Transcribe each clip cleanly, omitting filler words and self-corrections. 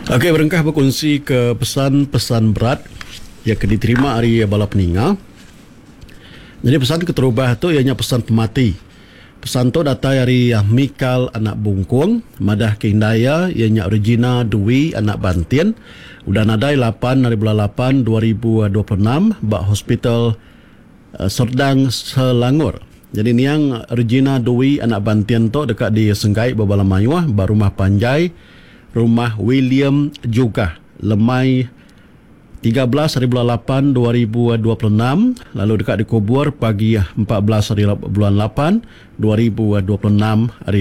Okey, berengkah berkongsi ke pesan-pesan berat yang diterima hari bala peninga. Jadi pesan keterubah tu ianya pesan pemati. Pesan tu datai dari Mikal anak Bungkung, Madah Keindaya ianya Regina Dwi anak Bantian. Udah nadai 8 hari bulan 8 2026 bak hospital Serdang Selangor. Jadi niang Regina Dwi anak Bantian tu dekat di Senggai Babala Mayuah, Rumah Panjai, Rumah William juga Lemai 13 hari bulan 8 2026, lalu dekat dikubur pagi 14 hari bulan 8 2026 hari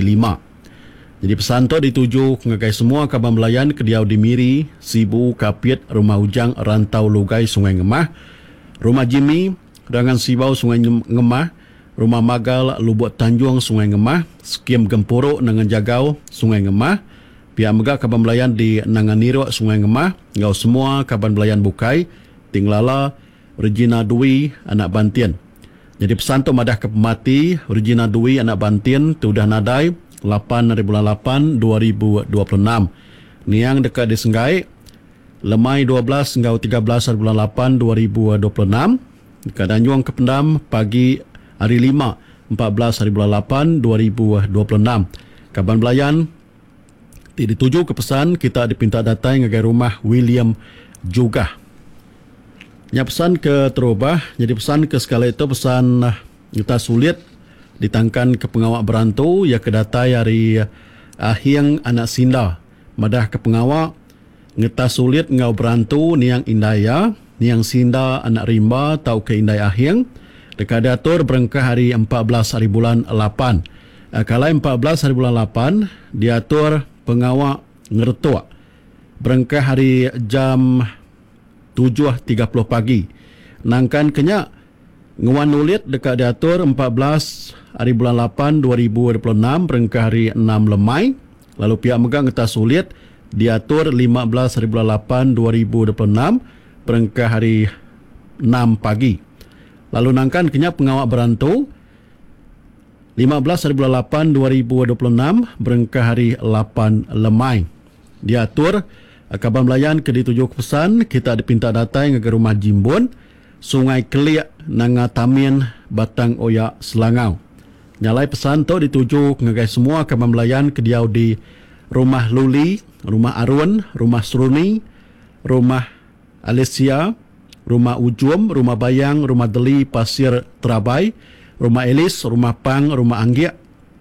5. Jadi pesan tu dituju ngagai semua kaban belayan ke Diau Dimiri, Sibu, Kapiet, Rumah Ujang, Rantau Lugai, Sungai Ngemah, Rumah Jimmy, Dangan Sibau, Sungai Ngemah, Rumah Magal, Lubuk Tanjung, Sungai Ngemah, Skim Gempuruk, Nangan Jagau, Sungai Ngemah, pihak megah kaban belayan di Nanganiro, Sungai Ngemah, ngau semua kaban belayan Bukai, Tinglala, Regina Dwi, anak Bantian. Jadi pesan tu madah ke pemati, Regina Dwi, anak Bantian, tu dah nadai 8 hari bulan 8 2026. Niang dekat di Senggai, Lemai 12 ngau 13 hari bulan 8 2026. Dekat Danjuang Kependam, pagi hari 5 14 hari bulan 8 2026. Kaban belayan dituju ke pesan kita dipinta datang ke rumah William juga. Nya pesan ke terubah, jadi pesan ke sekala itu pesan kita sulit ditangkan ke pengawak berantu ya kedatai hari ahiang anak Sinda. Madah ke pengawak ngeta sulit ngau berantu niang Indaya, niang Sinda anak Rimba tau ke Indai ahiang. Dekat diatur berengkah hari 14 hari bulan 8. Kalau 14 hari bulan 8 diatur pengawak ngertua berengkah hari jam 7.30 pagi. Nangkan kenyak nguan nulit dekat diatur 14 hari bulan 8 2026 berengkah hari 6 lemai. Lalu pihak megang ngeta sulit diatur 15 hari bulan 8 2026 berengkah hari 6 pagi. Lalu nangkan kenyak pengawak berantu 15 hari bulan 8 2026 berengkah hari 8 lemai. Diatur kaban belayan ke dituju pesan kita dipinta datang ke rumah Jimbun, Sungai Keliak, Nanga Tamin, Batang Oyak, Selangau. Nyalai pesan tu dituju ngagai semua kaban belayan ke Diau di Rumah Luli, Rumah Arun, Rumah Seruni, Rumah Alicia, Rumah Ujum, Rumah Bayang, Rumah Deli, Pasir Terabai, Rumah Elis, Rumah Pang, Rumah Anggiak,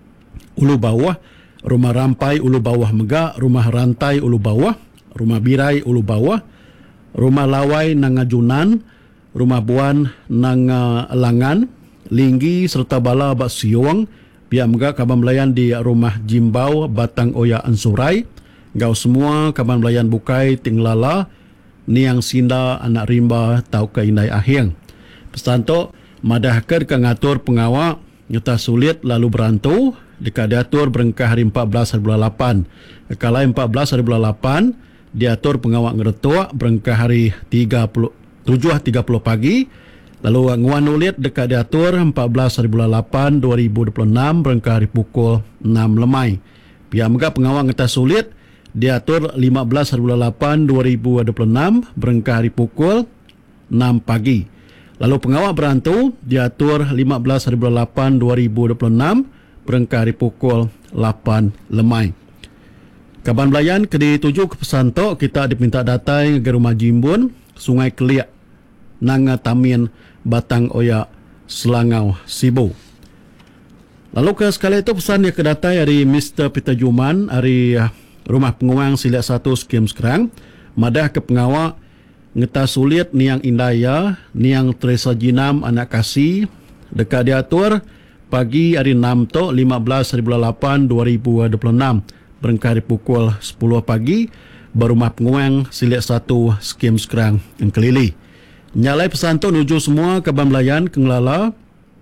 Ulu Bawah, Rumah Rampai, Ulu Bawah Megak, Rumah Rantai, Ulu Bawah, Rumah Birai, Ulu Bawah, Rumah Lawai, Nangajunan, Rumah Buan, Nangalangan, Linggi, serta Bala, Bak Siong, pihak Megak kaban belayan di Rumah Jimbau, Batang Oyak, Ansurai, gau semua kaban belayan Bukai, Tinglala, Niang Sinda, anak Rimba, tau ke Indai Ahiang. Pesan tu madah ke ngatur pengawak nyata sulit lalu berantu dekat diatur berengkah hari 14 hari bulan 8. Kalau 14 hari bulan 8 diatur pengawak ngeretua berengkah hari 7.30 pagi. Lalu nguan ulit dekat diatur 14 hari bulan 8 2026 berengkah hari pukul 6 lemai. Pihak megah pengawak nyata sulit diatur 15 hari bulan 8 2026 berengkah hari pukul 6 pagi. Lalu pengawak berantu diatur 15 hari bulan 8 2026 berengkah hari pukul 8 lemai. Kaban belayan ke dituju ke pesan tu kita dipinta datang ke rumah Jimbun, Sungai Keliak, Nanga Tamin, Batang Oyak, Selangau, Sibu. Lalu ke sekali itu pesan yang kedatai dari Mr. Peter Juman dari Rumah Penguang Siliak 1 Skim Sekerang. Madah ke pengawak ngeta sulit niang Indaya, niang Teresa Jinam anak Kasih dekat diatur pagi hari 6 tu 15 hari bulan 8 2026 berengkah hari pukul 10 pagi Berumah Penguang Siliak 1 Skim Sekerang yang Kelili. Nyalai pesan tu nuju semua kaban belayan kenglala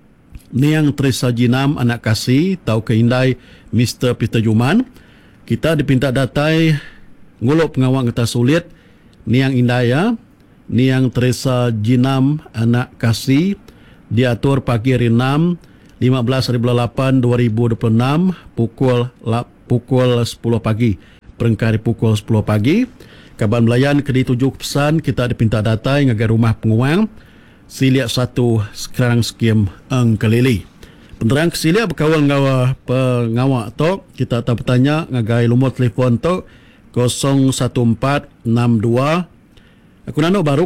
niang Teresa Jinam anak Kasih tau ke Indai Mr. Peter Juman. Kita dipinta datai nguluk pengawak ngeta sulit Niang Indaya, Niang Teresa Jinam anak Kasih diatur pagi hari 6 15 hari bulan 8 2026 pukul 10 pagi. perengkari pukul 10 pagi. Kabar melayan kedi 7 pesan kita dipinta datai ngagai rumah penguang siliak 1 sekarang skim Kelili. Penerang siliak berkawal ngawa pengawak tu kita tak bertanya ngagai lumur telefon tu 01462 aku nano baru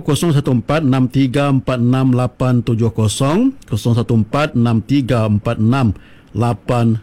01463466870 01463466870.